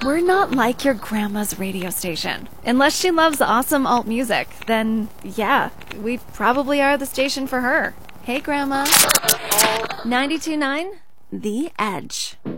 We're not like your grandma's radio station. Unless she loves awesome alt music, then yeah, we probably are the station for her. Hey, Grandma. 92.9 The Edge.